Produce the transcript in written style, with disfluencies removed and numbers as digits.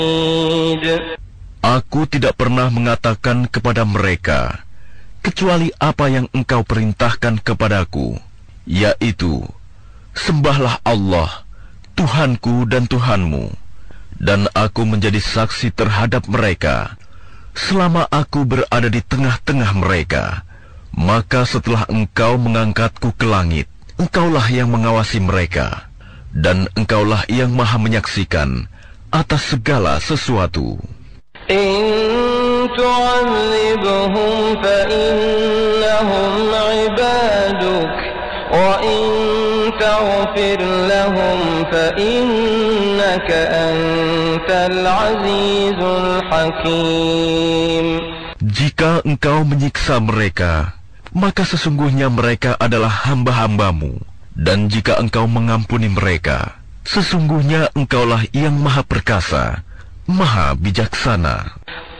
Aku tidak pernah mengatakan kepada mereka kecuali apa yang engkau perintahkan kepadaku, yaitu, sembahlah Allah, Tuhanku dan Tuhanmu, dan aku menjadi saksi terhadap mereka selama aku berada di tengah-tengah mereka. Maka setelah engkau mengangkatku ke langit, engkaulah yang mengawasi mereka, dan engkaulah yang maha menyaksikan atas segala sesuatu. إن تعذبهم فإنهم عبادك وإن تغفر لهم فإنك أنت العزيز الحكيم. Jika engkau menyiksa mereka, maka sesungguhnya mereka adalah hamba-hambamu, dan jika engkau mengampuni mereka, sesungguhnya engkaulah yang maha perkasa, maha bijaksana.